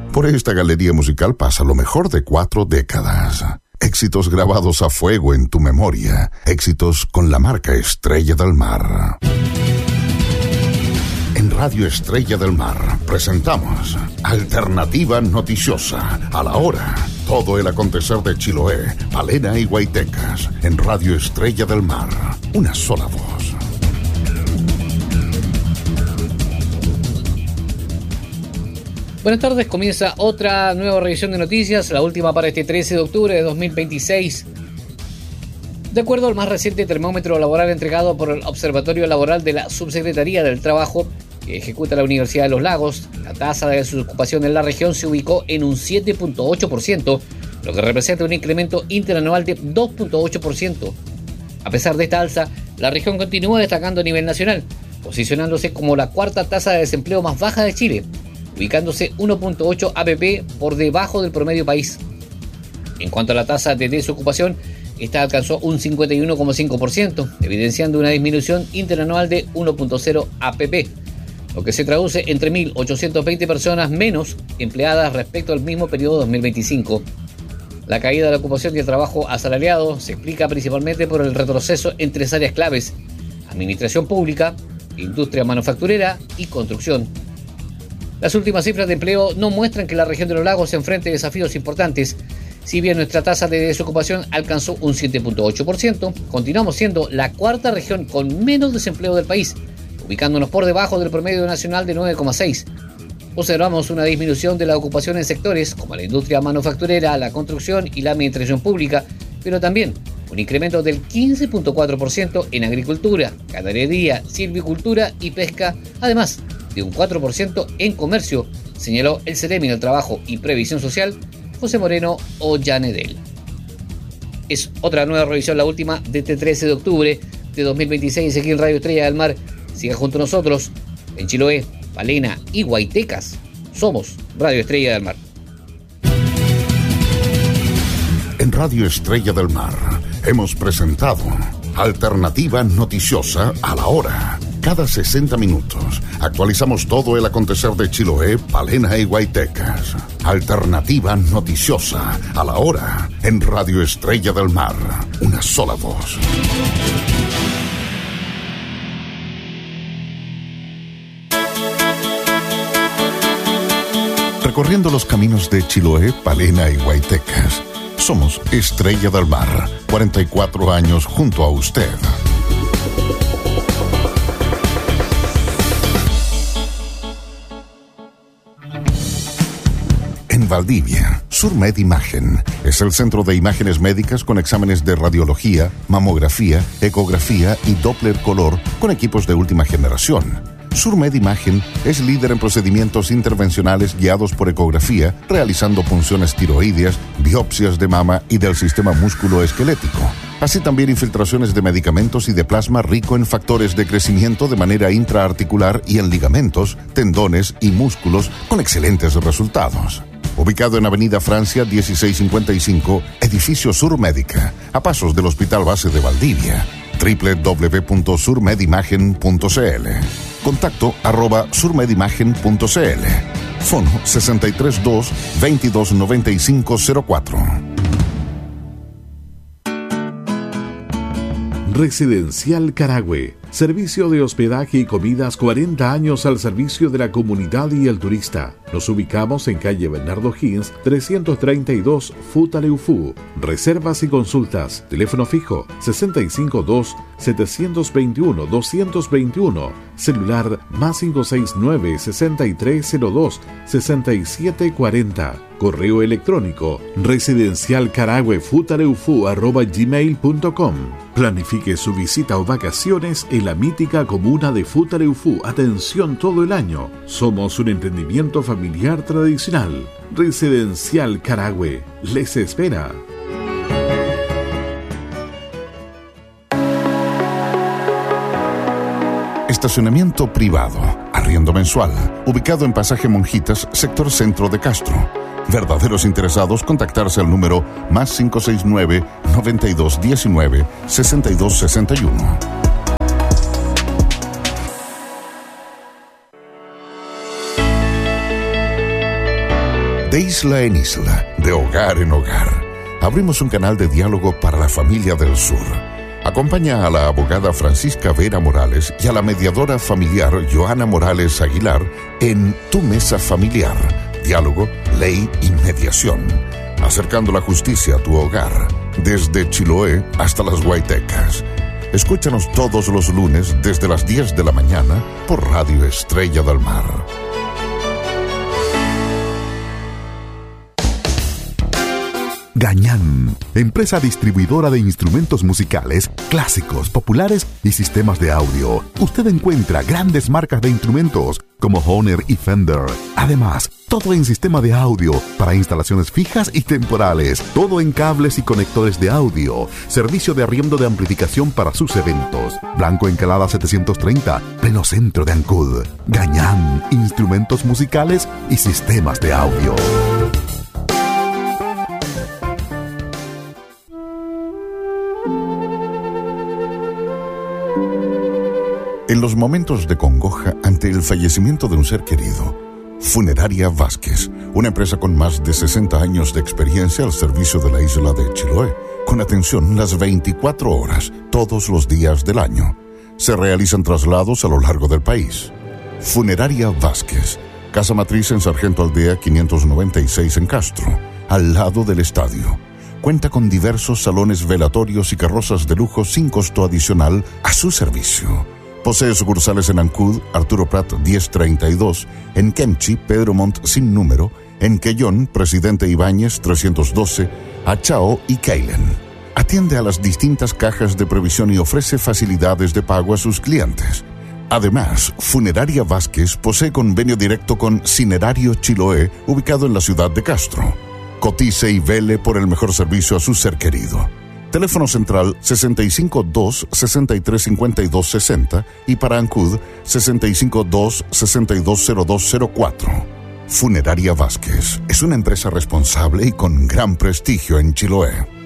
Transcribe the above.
Por esta galería musical pasa lo mejor de 4 décadas. Éxitos grabados a fuego en tu memoria. Éxitos con la marca Estrella del Mar. En Radio Estrella del Mar presentamos Alternativa Noticiosa. A la hora, todo el acontecer de Chiloé, Palena y Guaitecas. En Radio Estrella del Mar, una sola voz. Buenas tardes, comienza otra nueva revisión de noticias, la última para este 13 de octubre de 2026. De acuerdo al más reciente termómetro laboral entregado por el Observatorio Laboral de la Subsecretaría del Trabajo, que ejecuta la Universidad de los Lagos, la tasa de desocupación en la región se ubicó en un 7.8%, lo que representa un incremento interanual de 2.8%. A pesar de esta alza, la región continúa destacando a nivel nacional, posicionándose como la cuarta tasa de desempleo más baja de Chile, ubicándose 1.8 APP por debajo del promedio país. En cuanto a la tasa de desocupación, esta alcanzó un 51,5%, evidenciando una disminución interanual de 1.0 APP, lo que se traduce entre 1.820 personas menos empleadas respecto al mismo periodo 2025. La caída de la ocupación y el trabajo asalariado se explica principalmente por el retroceso en 3 áreas claves: administración pública, industria manufacturera y construcción. Las últimas cifras de empleo no muestran que la región de los lagos se enfrente a desafíos importantes. Si bien nuestra tasa de desocupación alcanzó un 7.8%, continuamos siendo la cuarta región con menos desempleo del país, ubicándonos por debajo del promedio nacional de 9,6%. Observamos una disminución de la ocupación en sectores como la industria manufacturera, la construcción y la administración pública, pero también un incremento del 15.4% en agricultura, ganadería, silvicultura y pesca, además de un 4% en comercio, señaló el Ceremi del Trabajo y Previsión Social, José Moreno Ollanedel. Es otra nueva revisión, la última de este 13 de octubre de 2026, aquí en Radio Estrella del Mar. Siga junto a nosotros en Chiloé, Palena y Guaitecas. Somos Radio Estrella del Mar. En Radio Estrella del Mar hemos presentado Alternativa Noticiosa a la hora. Cada 60 minutos actualizamos todo el acontecer de Chiloé, Palena y Guaitecas. Alternativa Noticiosa a la hora en Radio Estrella del Mar. Una sola voz. Recorriendo los caminos de Chiloé, Palena y Guaitecas. Somos Estrella del Mar, 44 años junto a usted. En Valdivia, Surmed Imagen es el centro de imágenes médicas con exámenes de radiología, mamografía, ecografía y Doppler color con equipos de última generación. Surmed Imagen es líder en procedimientos intervencionales guiados por ecografía, realizando punciones tiroideas, biopsias de mama y del sistema músculo-esquelético. Así también infiltraciones de medicamentos y de plasma rico en factores de crecimiento de manera intraarticular y en ligamentos, tendones y músculos con excelentes resultados. Ubicado en Avenida Francia 1655, Edificio Surmédica, a pasos del Hospital Base de Valdivia. www.surmedimagen.cl. Contacto @surmedimagen.cl. Fono 632 229504. Residencial Carahue. Servicio de hospedaje y comidas, 40 años al servicio de la comunidad y el turista. Nos ubicamos en calle Bernardo Higgins, 332, Futaleufú. Reservas y consultas. Teléfono fijo 652-721-221. Celular +569 6302 6740. Correo electrónico residencialcarahuefutaleufú@gmail.com. Planifique su visita o vacaciones en la mítica comuna de Futaleufú. Atención todo el año. Somos un emprendimiento familiar tradicional. Residencial Carahue les espera. Estacionamiento privado, arriendo mensual, ubicado en Pasaje Monjitas, sector centro de Castro. Verdaderos interesados, contactarse al número +569 9219 6261. De isla en isla, de hogar en hogar, abrimos un canal de diálogo para la familia del sur. Acompaña a la abogada Francisca Vera Morales y a la mediadora familiar Joana Morales Aguilar en Tu Mesa Familiar. Diálogo, ley y mediación. Acercando la justicia a tu hogar, desde Chiloé hasta las Guaitecas. Escúchanos todos los lunes desde las 10 de la mañana por Radio Estrella del Mar. Gañán, empresa distribuidora de instrumentos musicales, clásicos, populares y sistemas de audio. Usted encuentra grandes marcas de instrumentos como Hohner y Fender. Además, todo en sistema de audio para instalaciones fijas y temporales. Todo en cables y conectores de audio. Servicio de arriendo de amplificación para sus eventos. Blanco Encalada 730, pleno centro de Ancud. Gañán, instrumentos musicales y sistemas de audio. En los momentos de congoja ante el fallecimiento de un ser querido, Funeraria Vázquez, una empresa con más de 60 años de experiencia al servicio de la isla de Chiloé, con atención las 24 horas, todos los días del año. Se realizan traslados a lo largo del país. Funeraria Vázquez, casa matriz en Sargento Aldea 596 en Castro, al lado del estadio. Cuenta con diversos salones velatorios y carrozas de lujo sin costo adicional a su servicio. Posee sucursales en Ancud, Arturo Prat 1032, en Kemchi, Pedro Montt sin número, en Quellón, Presidente Ibáñez 312, Achao y Keilen. Atiende a las distintas cajas de previsión y ofrece facilidades de pago a sus clientes. Además, Funeraria Vázquez posee convenio directo con Cinerario Chiloé, ubicado en la ciudad de Castro. Cotice y vele por el mejor servicio a su ser querido. Teléfono central 652-635260 y para Ancud 652-620204. Funeraria Vázquez es una empresa responsable y con gran prestigio en Chiloé.